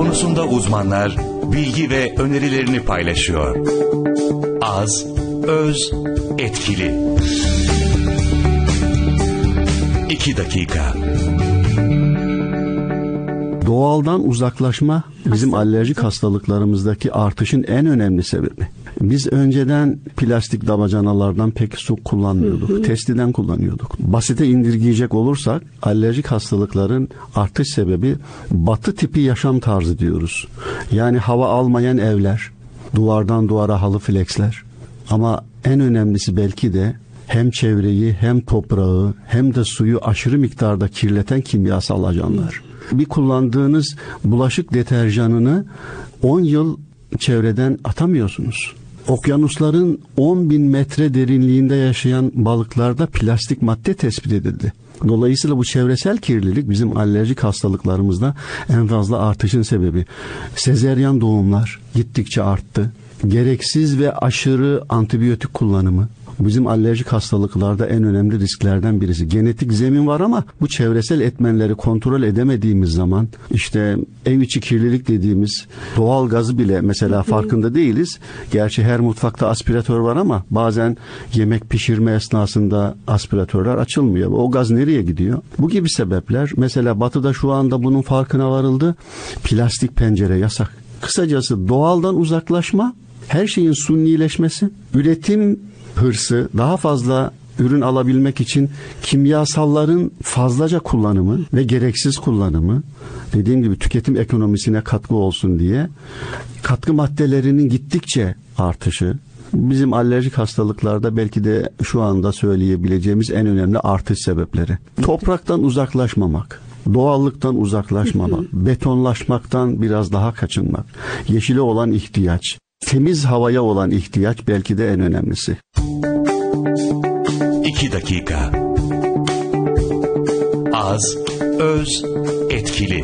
konusunda uzmanlar bilgi ve önerilerini paylaşıyor. Az, öz, etkili. 2 dakika. Doğaldan uzaklaşma bizim alerjik hastalıklarımızdaki artışın en önemli sebebi. Biz önceden plastik damacanalardan pek su kullanmıyorduk. Testiden kullanıyorduk. Basite indirgeyecek olursak alerjik hastalıkların artış sebebi batı tipi yaşam tarzı diyoruz. Yani hava almayan evler, duvardan duvara halı fleksler. Ama en önemlisi belki de hem çevreyi hem toprağı hem de suyu aşırı miktarda kirleten kimyasal ajanlar. Bir kullandığınız bulaşık deterjanını 10 yıl çevreden atamıyorsunuz. Okyanusların 10.000 metre derinliğinde yaşayan balıklarda plastik madde tespit edildi. Dolayısıyla bu çevresel kirlilik bizim alerjik hastalıklarımızda en fazla artışın sebebi. Sezeryan doğumlar gittikçe arttı. Gereksiz ve aşırı antibiyotik kullanımı bizim alerjik hastalıklarda en önemli risklerden birisi. Genetik zemin var ama bu çevresel etmenleri kontrol edemediğimiz zaman işte ev içi kirlilik dediğimiz doğal gazı bile mesela farkında değiliz. Gerçi her mutfakta aspiratör var ama bazen yemek pişirme esnasında aspiratörler açılmıyor. O gaz nereye gidiyor? Bu gibi sebepler. Mesela Batı'da şu anda bunun farkına varıldı. Plastik pencere yasak. Kısacası doğaldan uzaklaşma, her şeyin sunnileşmesi, üretim hırsı, daha fazla ürün alabilmek için kimyasalların fazlaca kullanımı ve gereksiz kullanımı, dediğim gibi tüketim ekonomisine katkı olsun diye katkı maddelerinin gittikçe artışı, bizim alerjik hastalıklarda belki de şu anda söyleyebileceğimiz en önemli artış sebepleri. Topraktan uzaklaşmamak, doğallıktan uzaklaşmamak, betonlaşmaktan biraz daha kaçınmak, yeşile olan ihtiyaç, temiz havaya olan ihtiyaç belki de en önemlisi. 2 dakika. Az, öz, etkili.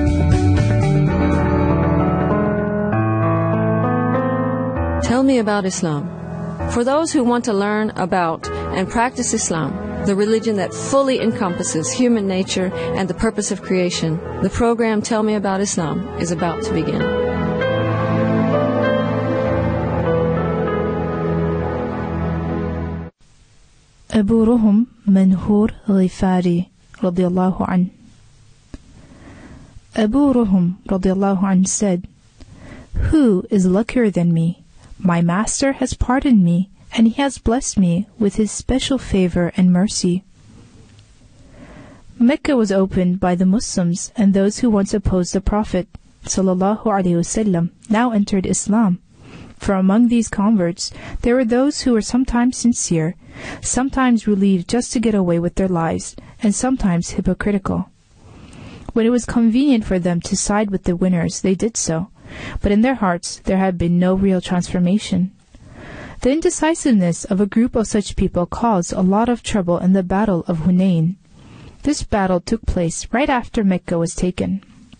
Tell me about Islam. For those who want to learn about and practice Islam, the religion that fully encompasses human nature and the purpose of creation, the program Tell Me About Islam is about to begin. Ebu Ruhum Menhur Ghifari radiyallahu anh. Ebu Ruhum radiyallahu anh said, "Who is luckier than me? My master has pardoned me, and he has blessed me with his special favor and mercy." Mecca was opened by the Muslims, and those who once opposed the Prophet sallallahu alaihi wasallam now entered Islam. For among these converts, there were those who were sometimes sincere, sometimes relieved just to get away with their lives, and sometimes hypocritical. When it was convenient for them to side with the winners, they did so, but in their hearts there had been no real transformation. The indecisiveness of a group of such people caused a lot of trouble in the Battle of Hunayn. This battle took place right after Mecca was taken.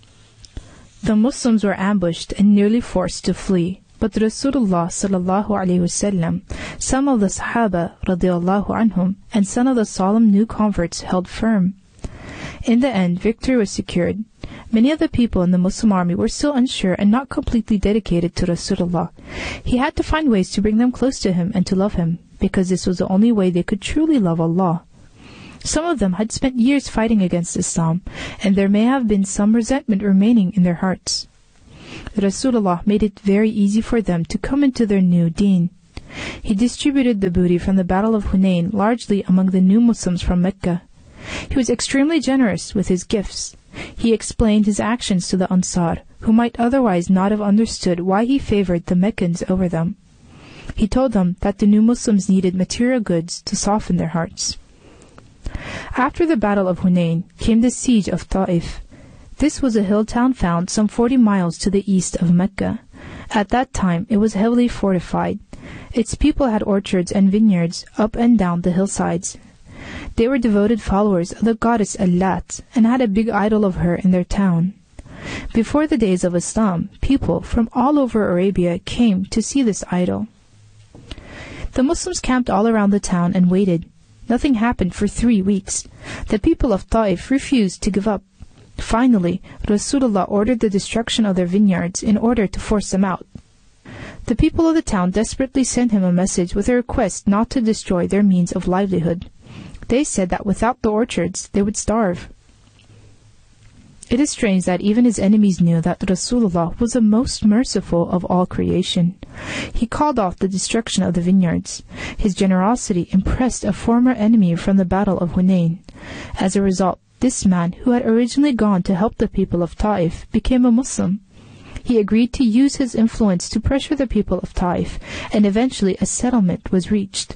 The Muslims were ambushed and nearly forced to flee. But Rasulullah sallallahu alaihi wasallam, some of the Sahaba radiyallahu anhum, and some of the solemn new converts held firm. In the end, victory was secured. Many of the people in the Muslim army were still unsure and not completely dedicated to Rasulullah. He had to find ways to bring them close to him and to love him, because this was the only way they could truly love Allah. Some of them had spent years fighting against Islam, and there may have been some resentment remaining in their hearts. Rasulullah made it very easy for them to come into their new deen. He distributed the booty from the Battle of Hunayn largely among the new Muslims from Mecca. He was extremely generous with his gifts. He explained his actions to the Ansar, who might otherwise not have understood why he favored the Meccans over them. He told them that the new Muslims needed material goods to soften their hearts. After the Battle of Hunayn came the siege of Ta'if. This was a hill town found some 40 miles to the east of Mecca. At that time it was heavily fortified. Its people had orchards and vineyards up and down the hillsides. They were devoted followers of the goddess Al-Lat and had a big idol of her in their town. Before the days of Islam, people from all over Arabia came to see this idol. The Muslims camped all around the town and waited. Nothing happened for 3 weeks. The people of Ta'if refused to give up. Finally, Rasulullah ordered the destruction of their vineyards in order to force them out. The people of the town desperately sent him a message with a request not to destroy their means of livelihood. They said that without the orchards, they would starve. It is strange that even his enemies knew that Rasulullah was the most merciful of all creation. He called off the destruction of the vineyards. His generosity impressed a former enemy from the Battle of Hunayn. As a result, this man, who had originally gone to help the people of Taif, became a Muslim. He agreed to use his influence to pressure the people of Taif, and eventually a settlement was reached.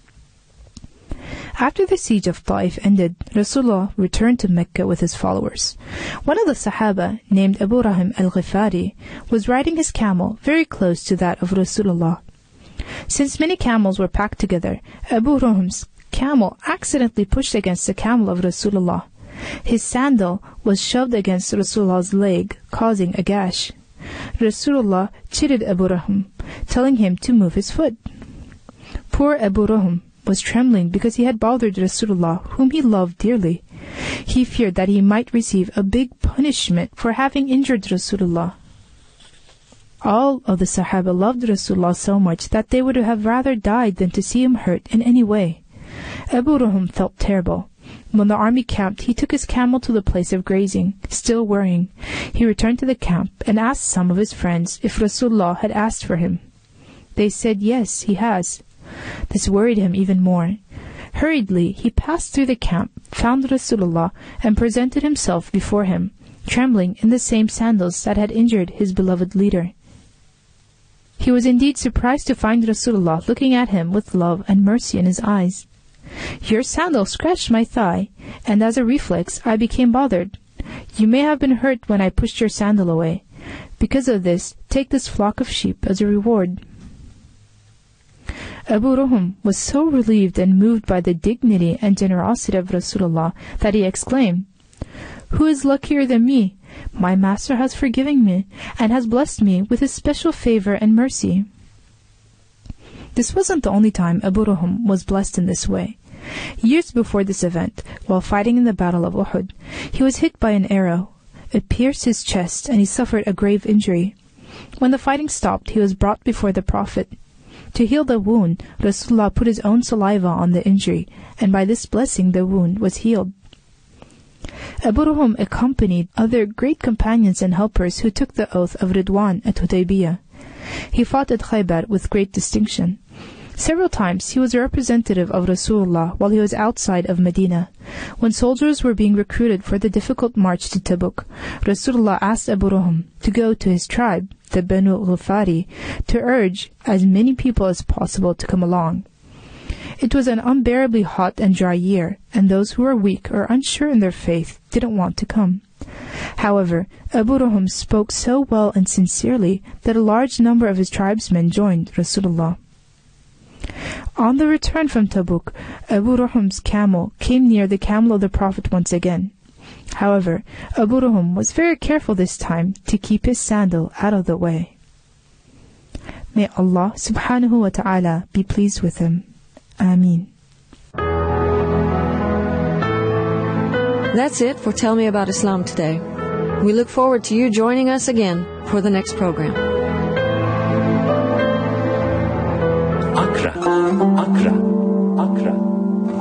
After the siege of Taif ended, Rasulullah returned to Mecca with his followers. One of the Sahaba, named Abu Rahim al-Ghifari, was riding his camel very close to that of Rasulullah. Since many camels were packed together, Abu Rahim's camel accidentally pushed against the camel of Rasulullah. His sandal was shoved against Rasulullah's leg, causing a gash. Rasulullah chided Abu Rahim, telling him to move his foot. Poor Abu Rahim was trembling because he had bothered Rasulullah, whom he loved dearly. He feared that he might receive a big punishment for having injured Rasulullah. All of the Sahaba loved Rasulullah so much that they would have rather died than to see him hurt in any way. Abu Rahim felt terrible. When the army camped, he took his camel to the place of grazing, still worrying. He returned to the camp and asked some of his friends if Rasulullah had asked for him. They said, "Yes, he has." This worried him even more. Hurriedly, he passed through the camp, found Rasulullah, and presented himself before him, trembling in the same sandals that had injured his beloved leader. He was indeed surprised to find Rasulullah looking at him with love and mercy in his eyes. "Your sandal scratched my thigh, and as a reflex I became bothered. You may have been hurt when I pushed your sandal away. Because of this, take this flock of sheep as a reward." Abu Rahim was so relieved and moved by the dignity and generosity of Rasulullah that he exclaimed, "Who is luckier than me? My master has forgiven me and has blessed me with his special favor and mercy." This wasn't the only time Abu Rahim was blessed in this way. Years before this event, while fighting in the Battle of Uhud, he was hit by an arrow. It pierced his chest and he suffered a grave injury. When the fighting stopped, he was brought before the Prophet. To heal the wound, Rasulullah put his own saliva on the injury, and by this blessing the wound was healed. Abu Rahim accompanied other great companions and helpers who took the oath of Ridwan at Hudaybiyah. He fought at Khaybar with great distinction. Several times he was a representative of Rasulullah while he was outside of Medina. When soldiers were being recruited for the difficult march to Tabuk, Rasulullah asked Abu Rahim to go to his tribe, the Banu Ghifari, to urge as many people as possible to come along. It was an unbearably hot and dry year, and those who were weak or unsure in their faith didn't want to come. However, Abu Rahim spoke so well and sincerely that a large number of his tribesmen joined Rasulullah. On the return from Tabuk, Abu Rahim's camel came near the camel of the Prophet once again. However, Abu Rahim was very careful this time to keep his sandal out of the way. May Allah subhanahu wa ta'ala be pleased with him. Ameen. That's it for Tell Me About Islam today. We look forward to you joining us again for the next program. Akra, Akra, Akra.